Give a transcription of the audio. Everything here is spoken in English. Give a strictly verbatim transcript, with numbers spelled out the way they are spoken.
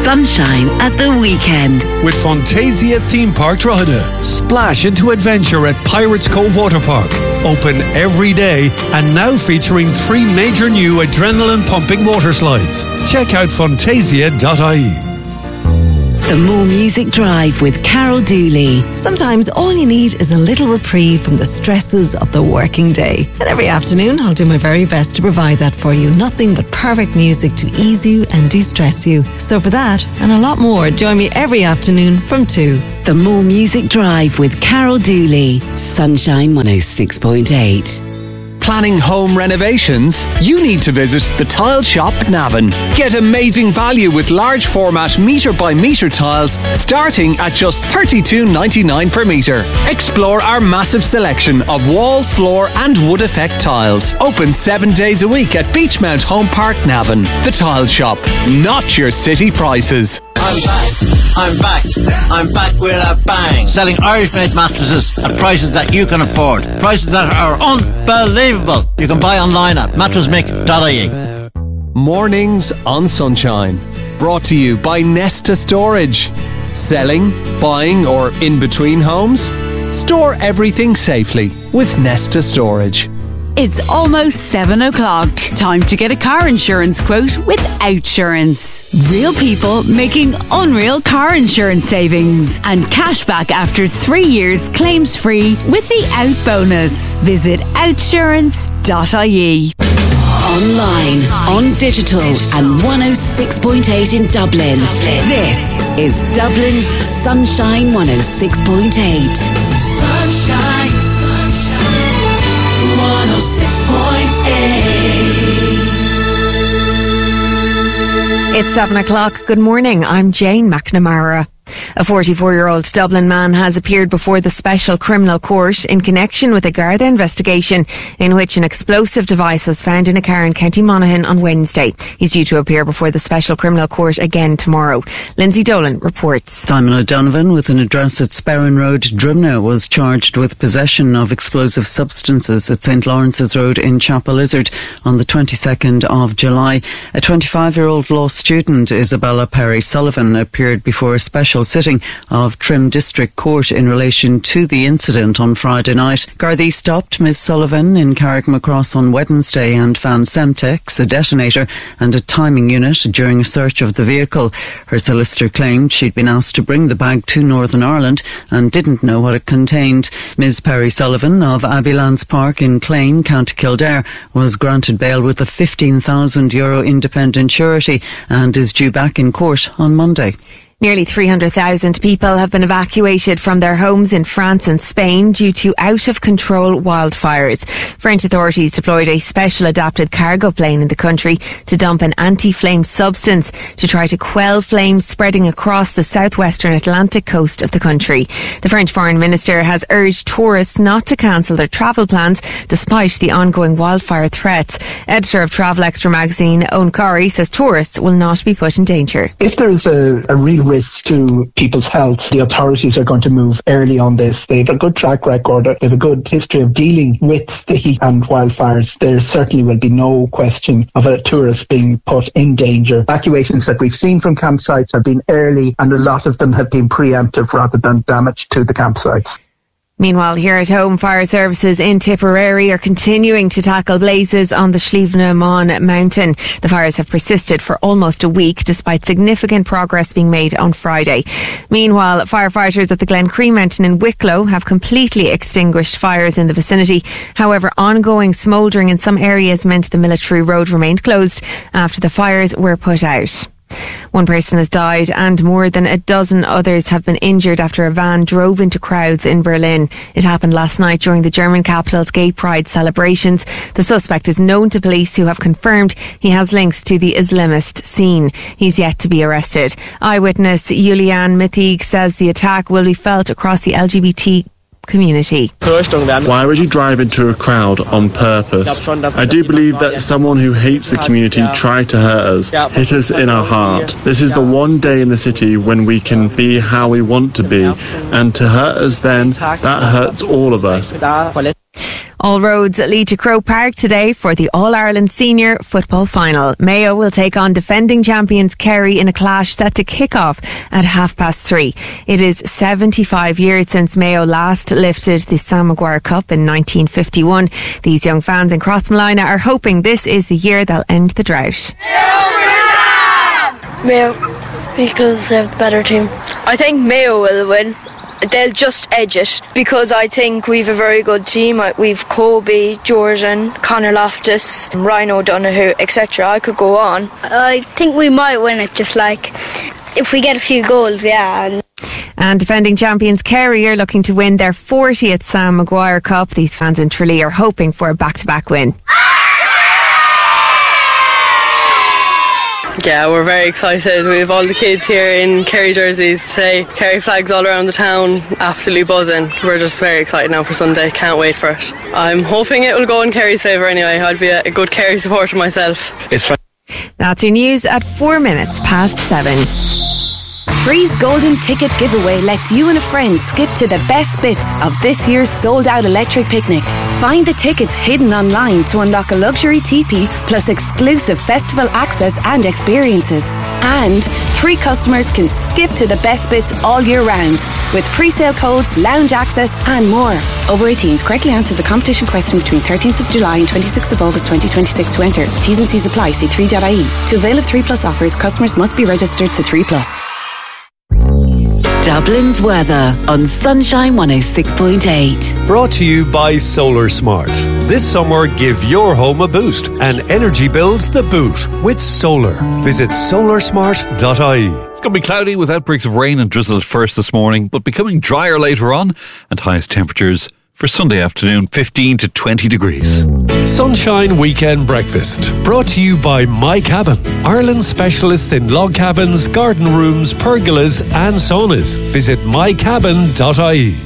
sunshine at the weekend. With Fantasia Theme Park Drogheda. Splash into adventure at Pirates Cove Water Park. Open every day and now featuring three major new adrenaline-pumping water slides. Check out fantasia dot I E. The More Music Drive with Carol Dooley. Sometimes all you need is a little reprieve from the stresses of the working day. And every afternoon, I'll do my very best to provide that for you. Nothing but perfect music to ease you and de-stress you. So for that, and a lot more, join me every afternoon from two. The More Music Drive with Carol Dooley. Sunshine one oh six point eight. Planning home renovations? You need to visit the Tile Shop Navan. Get amazing value with large format metre by metre tiles starting at just thirty-two ninety-nine per metre. Explore our massive selection of wall, floor and wood effect tiles. Open seven days a week at Beachmount Home Park Navan. The Tile Shop, not your city prices. I'm back. I'm back. I'm back with a bang. Selling Irish-made mattresses at prices that you can afford. Prices that are unbelievable. You can buy online at mattress mick dot I E. Mornings on Sunshine. Brought to you by Nesta Storage. Selling, buying or in between homes? Store everything safely with Nesta Storage. It's almost seven o'clock. Time to get a car insurance quote with Outsurance. Real people making unreal car insurance savings and cashback after three years claims free with the Out bonus. Visit outsurance dot I E. Online, on digital and one oh six point eight in Dublin. This is Dublin's Sunshine one oh six point eight. Sunshine, sunshine, one oh six point eight. It's seven o'clock. Good morning. I'm Jane McNamara. A forty-four-year-old Dublin man has appeared before the Special Criminal Court in connection with a Garda investigation in which an explosive device was found in a car in County Monaghan on Wednesday. He's due to appear before the Special Criminal Court again tomorrow. Lindsay Dolan reports. Simon O'Donovan, with an address at Sperrin Road, Drumna, was charged with possession of explosive substances at St Lawrence's Road in Chapel Lizard on the twenty-second of July. A twenty-five-year-old law student, Isabella Perry Sullivan, appeared before a special sitting of Trim District Court in relation to the incident on Friday night. Gardaí stopped Miss Sullivan in Carrickmacross on Wednesday and found Semtex, a detonator and a timing unit during a search of the vehicle. Her solicitor claimed she'd been asked to bring the bag to Northern Ireland and didn't know what it contained. Miss Perry Sullivan of Abbeylands Park in Clane, County Kildare, was granted bail with a fifteen thousand euro independent surety and is due back in court on Monday. Nearly three hundred thousand people have been evacuated from their homes in France and Spain due to out-of-control wildfires. French authorities deployed a special adapted cargo plane in the country to dump an anti-flame substance to try to quell flames spreading across the southwestern Atlantic coast of the country. The French Foreign Minister has urged tourists not to cancel their travel plans despite the ongoing wildfire threats. Editor of Travel Extra magazine, Owen Corrie, says tourists will not be put in danger. If there is a, a real risk to people's health, the authorities are going to move early on this. They have a good track record. They have a good history of dealing with the heat and wildfires. There certainly will be no question of a tourist being put in danger. Evacuations that we've seen from campsites have been early, and a lot of them have been preemptive rather than damage to the campsites. Meanwhile, here at home, fire services in Tipperary are continuing to tackle blazes on the Slievna Mon mountain. The fires have persisted for almost a week, despite significant progress being made on Friday. Meanwhile, firefighters at the Glencree Mountain in Wicklow have completely extinguished fires in the vicinity. However, ongoing smouldering in some areas meant the Military Road remained closed after the fires were put out. One person has died and more than a dozen others have been injured after a van drove into crowds in Berlin. It happened last night during the German capital's Gay Pride celebrations. The suspect is known to police, who have confirmed he has links to the Islamist scene. He's yet to be arrested. Eyewitness Julian Mithig says the attack will be felt across the L G B T community. Why would you drive into a crowd on purpose? I do believe that someone who hates the community tried to hurt us, hit us in our heart. This is the one day in the city when we can be how we want to be, and to hurt us then, that hurts all of us. All roads lead to Croke Park today for the All-Ireland Senior Football Final. Mayo will take on defending champions Kerry in a clash set to kick off at half past three. It is seventy-five years since Mayo last lifted the Sam Maguire Cup in nineteen fifty-one. These young fans in Crossmolina are hoping this is the year they'll end the drought. Mayo, because they have the better team. I think Mayo will win. They'll just edge it because I think we've a very good team. We've Kobe, Jordan, Conor Loftus, Ryan O'Donoghue, et cetera. I could go on. I think we might win it, just like if we get a few goals, yeah. And defending champions Kerry are looking to win their fortieth Sam Maguire Cup. These fans in Tralee are hoping for a back-to-back win. Yeah, we're very excited. We have all the kids here in Kerry jerseys today. Kerry flags all around the town, absolutely buzzing. We're just very excited now for Sunday. Can't wait for it. I'm hoping it will go in Kerry's favour anyway. I'd be a, a good Kerry supporter myself. It's fun. That's your news at four minutes past seven. Free's Golden Ticket Giveaway lets you and a friend skip to the best bits of this year's sold-out electric picnic. Find the tickets hidden online to unlock a luxury teepee plus exclusive festival access and experiences. And three customers can skip to the best bits all year round with pre-sale codes, lounge access and more. Over eighteens, correctly answer the competition question between thirteenth of July and twenty-sixth of August twenty twenty-six to enter. T's and C's apply. See three dot I E. To avail of three plus offers, customers must be registered to three plus. Dublin's weather on Sunshine one oh six point eight. Brought to you by Solar Smart. This summer, give your home a boost and energy bills the boot with solar. Visit solar smart dot I E. It's going to be cloudy with outbreaks of rain and drizzle at first this morning, but becoming drier later on, and highest temperatures for Sunday afternoon, fifteen to twenty degrees. Sunshine Weekend Breakfast. Brought to you by My Cabin, Ireland's specialists in log cabins, garden rooms, pergolas and saunas. Visit my cabin dot I E.